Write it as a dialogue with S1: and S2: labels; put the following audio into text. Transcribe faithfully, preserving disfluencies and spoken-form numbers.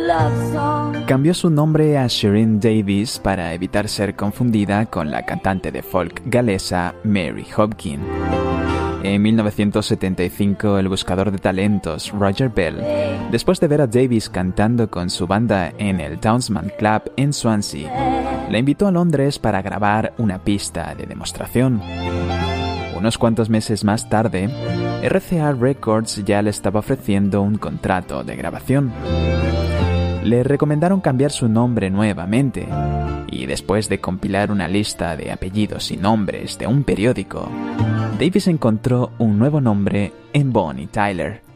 S1: Cambió su nombre a Shireen Davis para evitar ser confundida con la cantante de folk galesa Mary Hopkin. En mil novecientos setenta y cinco, el buscador de talentos Roger Bell, después de ver a Davis cantando con su banda en el Townsend Club en Swansea, la invitó a Londres para grabar una pista de demostración. Unos cuantos meses más tarde, R C A Records ya le estaba ofreciendo un contrato de grabación. Le recomendaron cambiar su nombre nuevamente, y después de compilar una lista de apellidos y nombres de un periódico, Davis encontró un nuevo nombre en Bonnie Tyler.